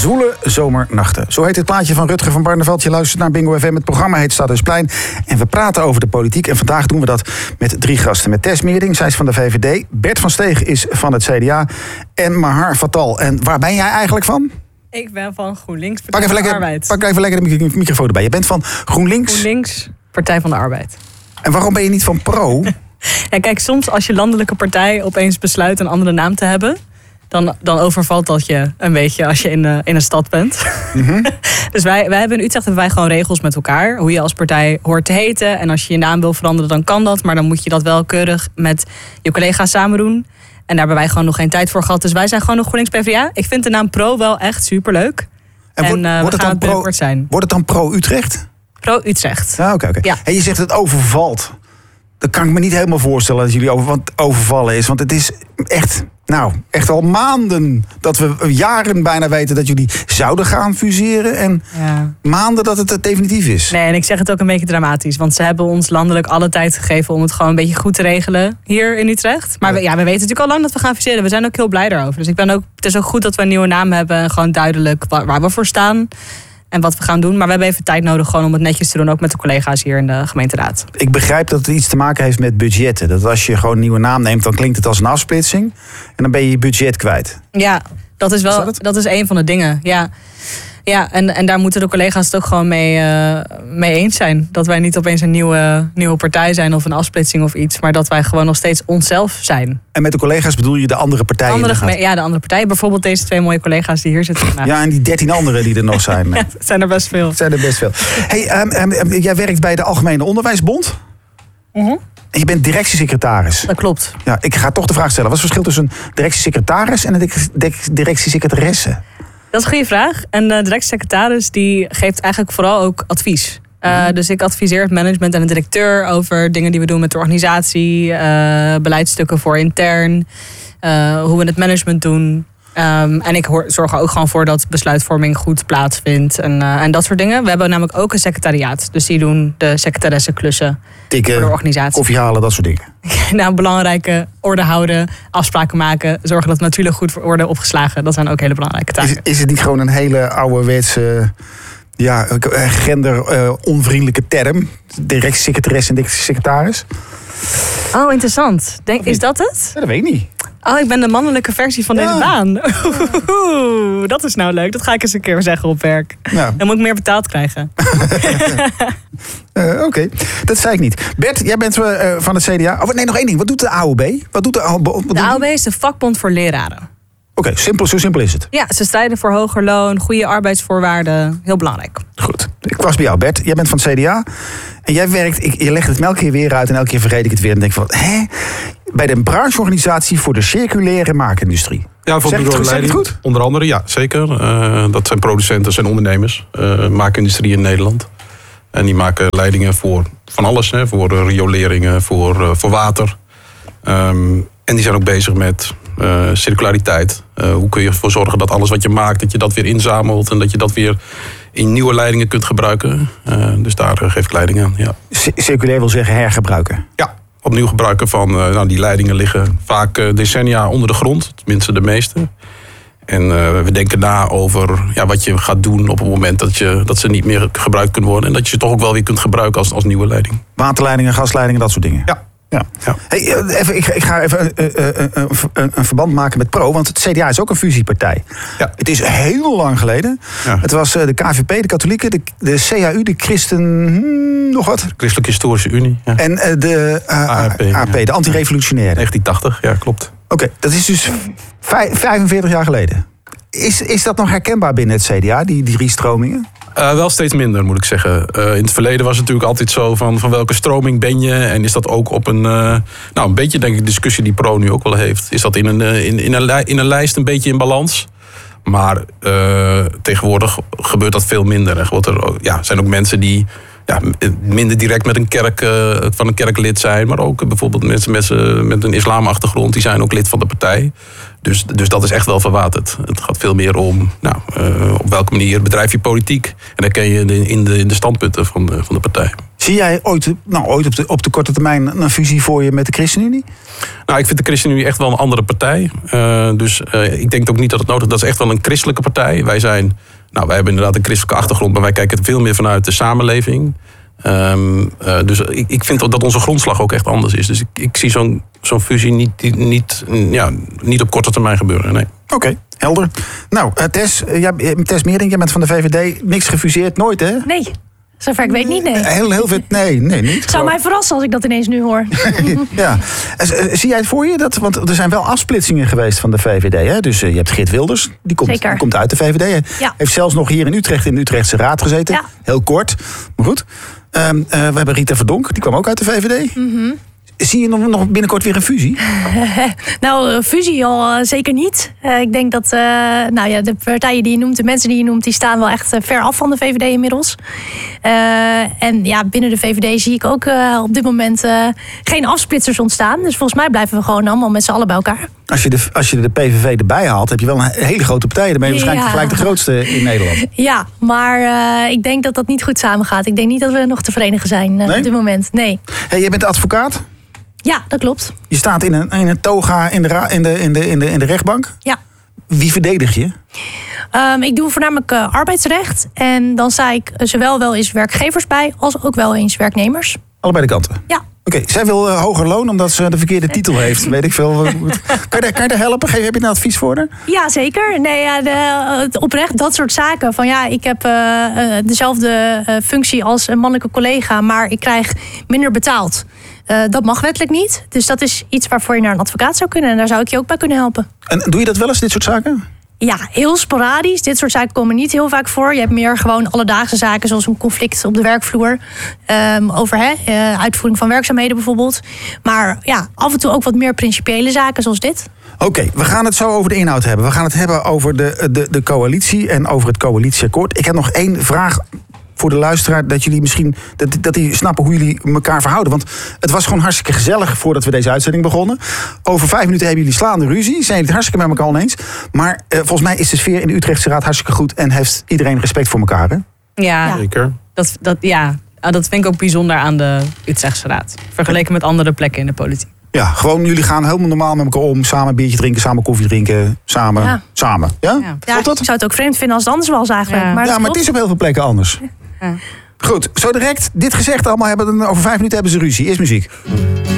Zwoele zomernachten. Zo heet het plaatje van Rutger van Barneveld. Je luistert naar Bingo FM. Het programma heet Stadhuisplein. En we praten over de politiek. En vandaag doen we dat met 3 gasten. Met Tess Meerding, zij is van de VVD. Bert van Steeg is van het CDA. En Mahar Fattal. En waar ben jij eigenlijk van? Ik ben van GroenLinks, Pak even lekker de microfoon erbij. Je bent van GroenLinks? GroenLinks, Partij van de Arbeid. En waarom ben je niet van Pro? Ja, kijk, soms als je landelijke partij opeens besluit een andere naam te hebben, dan overvalt dat je een beetje als je in een stad bent. Mm-hmm. Dus wij hebben in Utrecht gewoon regels met elkaar. Hoe je als partij hoort te heten. En als je je naam wil veranderen, dan kan dat. Maar dan moet je dat wel keurig met je collega's samen doen. En daar hebben wij gewoon nog geen tijd voor gehad. Dus wij zijn gewoon nog GroenLinks PvdA. Ik vind de naam Pro wel echt superleuk. En wordt het dan binnenkort zijn. Wordt het dan Pro Utrecht? Pro Utrecht. Ja, oké. Ja. En je zegt het overvalt. Dat kan ik me niet helemaal voorstellen dat jullie overvallen is. Want het is echt al maanden dat we jaren bijna weten dat jullie zouden gaan fuseren. En maanden dat het definitief is. Nee, en ik zeg het ook een beetje dramatisch. Want ze hebben ons landelijk alle tijd gegeven om het gewoon een beetje goed te regelen hier in Utrecht. Maar we weten natuurlijk al lang dat we gaan fuseren. We zijn ook heel blij daarover. Dus het is ook goed dat we een nieuwe naam hebben. En gewoon duidelijk waar we voor staan. En wat we gaan doen. Maar we hebben even tijd nodig gewoon om het netjes te doen. Ook met de collega's hier in de gemeenteraad. Ik begrijp dat het iets te maken heeft met budgetten. Dat als je gewoon een nieuwe naam neemt, dan klinkt het als een afsplitsing. En dan ben je je budget kwijt. Ja, dat is een van de dingen. Ja, en daar moeten de collega's het ook gewoon mee eens zijn. Dat wij niet opeens een nieuwe partij zijn of een afsplitsing of iets. Maar dat wij gewoon nog steeds onszelf zijn. En met de collega's bedoel je de andere partijen? De andere partijen. Bijvoorbeeld deze 2 mooie collega's die hier zitten vandaag. Ja, en die 13 anderen die er nog zijn. Ja, het zijn er best veel. Hey, jij werkt bij de Algemene Onderwijsbond. Uh-huh. En je bent directiesecretaris. Dat klopt. Ja, ik ga toch de vraag stellen. Wat is het verschil tussen een directiesecretaris en een directiesecretaresse? Dat is een goede vraag. En de directiesecretaris die geeft eigenlijk vooral ook advies. Dus ik adviseer het management en de directeur over dingen die we doen met de organisatie. Beleidsstukken voor intern. Hoe we het management doen. En ik zorg er ook gewoon voor dat besluitvorming goed plaatsvindt. En dat soort dingen. We hebben namelijk ook een secretariaat. Dus die doen de secretaresse-klussen voor de organisatie. Koffie halen, dat soort dingen. Belangrijke orde houden, afspraken maken. Zorgen dat natuurlijk goed worden opgeslagen. Dat zijn ook hele belangrijke taken. Is het niet gewoon een hele ouderwetse, gender-onvriendelijke term? Directiesecretaresse en directiesecretaris? Oh, interessant. Is dat het? Ja, dat weet ik niet. Oh, ik ben de mannelijke versie van deze baan. Dat is nou leuk. Dat ga ik eens een keer zeggen op werk. Ja. Dan moet ik meer betaald krijgen. Oké, dat zei ik niet. Bert, jij bent van het CDA. Oh, nee, nog één ding. Wat doet de AOB? De AOB is de vakbond voor leraren. Oké, zo simpel is het. Ja, ze strijden voor hoger loon, goede arbeidsvoorwaarden. Heel belangrijk. Goed. Ik was bij jou, Bert. Jij bent van het CDA. En jij werkt, je legt het me elke keer weer uit en elke keer vergeet ik het weer. En denk van, bij de brancheorganisatie voor de circulaire maakindustrie. Ja, voor bureauleiding. Goed? Onder andere, ja, zeker. Dat zijn producenten en ondernemers. Maakindustrie in Nederland. En die maken leidingen voor van alles. Voor rioleringen, voor water. En die zijn ook bezig met circulariteit. Hoe kun je ervoor zorgen dat alles wat je maakt, dat je dat weer inzamelt. En dat je dat weer in nieuwe leidingen kunt gebruiken. Dus daar geef ik leiding aan, ja. Circulair wil zeggen hergebruiken? Ja. Opnieuw gebruiken van, die leidingen liggen vaak decennia onder de grond. Tenminste de meeste. En we denken na over wat je gaat doen op het moment dat ze niet meer gebruikt kunnen worden. En dat je ze toch ook wel weer kunt gebruiken als nieuwe leiding. Waterleidingen, gasleidingen, dat soort dingen? Ja. Hey, ik ga even een verband maken met Pro, want het CDA is ook een fusiepartij. Ja. Het is heel lang geleden. Ja. Het was de KVP, de katholieken, de CHU, de Christelijke Historische Unie. Ja. En de AP, de antirevolutionaire. 1980, ja, klopt. Oké, dat is dus 45 jaar geleden. Is dat nog herkenbaar binnen het CDA, die 3 stromingen? Wel steeds minder, moet ik zeggen. In het verleden was het natuurlijk altijd zo van welke stroming ben je? En is dat ook op een beetje, denk ik, discussie die Pro nu ook wel heeft. Is dat in een lijst een beetje in balans? Maar tegenwoordig gebeurt dat veel minder. Er zijn ook mensen die minder direct met een kerk van een kerklid zijn. Maar ook bijvoorbeeld mensen met een islamachtergrond, die zijn ook lid van de partij. Dus dat is echt wel verwaterd. Het gaat veel meer om op welke manier bedrijf je politiek. En dan ken je in de standpunten van de partij. Zie jij ooit op de korte termijn een fusie voor je met de ChristenUnie? Nou, ik vind de ChristenUnie echt wel een andere partij. Dus ik denk ook niet dat het nodig is. Dat is echt wel een christelijke partij. Wij hebben inderdaad een christelijke achtergrond, maar wij kijken veel meer vanuit de samenleving. Dus ik vind dat onze grondslag ook echt anders is. Dus ik zie zo'n fusie niet op korte termijn gebeuren. Nee. Oké, helder. Nou, Tess Meerdink, jij bent van de VVD. Niks gefuseerd, nooit hè? Nee, zover ik weet niet, nee. Heel veel, nee, niet. Het zou mij verrassen als ik dat ineens nu hoor. Ja. Zie jij het voor je? Want er zijn wel afsplitsingen geweest van de VVD. Hè? Dus je hebt Geert Wilders, die komt uit de VVD. Ja. Heeft zelfs nog hier in Utrecht in de Utrechtse Raad gezeten. Ja. Heel kort, maar goed. We hebben Rita Verdonk, die kwam ook uit de VVD. Mm-hmm. Zie je nog binnenkort weer een fusie? Nou, fusie al zeker niet. Ik denk dat de partijen die je noemt, de mensen die je noemt, die staan wel echt ver af van de VVD inmiddels. En binnen de VVD zie ik ook op dit moment geen afsplitsers ontstaan. Dus volgens mij blijven we gewoon allemaal met z'n allen bij elkaar. Als je de PVV erbij haalt, heb je wel een hele grote partij. Dan ben je waarschijnlijk gelijk de grootste in Nederland. Ja, maar ik denk dat dat niet goed samengaat. Ik denk niet dat we nog te verenigen zijn op dit moment. Nee. Hey, jij bent advocaat? Ja, dat klopt. Je staat in een toga in de rechtbank? Ja. Wie verdedig je? Ik doe voornamelijk arbeidsrecht. En dan sta ik zowel wel eens werkgevers bij, als ook wel eens werknemers. Allebei de kanten? Ja. Oké, zij wil hoger loon omdat ze de verkeerde titel heeft. Weet ik veel. Kan je daar helpen? Heb je een advies voor haar? Ja, zeker. Nee, oprecht dat soort zaken. Van ik heb dezelfde functie als een mannelijke collega, maar ik krijg minder betaald. Dat mag wettelijk niet. Dus dat is iets waarvoor je naar een advocaat zou kunnen. En daar zou ik je ook bij kunnen helpen. En doe je dat wel eens, dit soort zaken? Ja, heel sporadisch. Dit soort zaken komen niet heel vaak voor. Je hebt meer gewoon alledaagse zaken, zoals een conflict op de werkvloer. Over uitvoering van werkzaamheden bijvoorbeeld. Maar af en toe ook wat meer principiële zaken, zoals dit. Oké, we gaan het zo over de inhoud hebben. We gaan het hebben over de coalitie en over het coalitieakkoord. Ik heb nog één vraag voor de luisteraar, dat jullie misschien dat die snappen hoe jullie elkaar verhouden. Want het was gewoon hartstikke gezellig voordat we deze uitzending begonnen. Over 5 minuten hebben jullie slaande ruzie. Zijn jullie het hartstikke met elkaar oneens. Maar volgens mij is de sfeer in de Utrechtse Raad hartstikke goed en heeft iedereen respect voor elkaar, hè? Ja, zeker. Dat vind ik ook bijzonder aan de Utrechtse Raad. Vergeleken met andere plekken in de politiek. Ja, gewoon jullie gaan helemaal normaal met elkaar om. Samen een biertje drinken, samen koffie drinken. Samen. Ja? Ja, ik zou het ook vreemd vinden als het anders was eigenlijk. Ja. Maar het is op heel veel plekken anders. Ja. Goed, zo direct. Dit gezegd allemaal over 5 minuten hebben ze ruzie. Eerst muziek.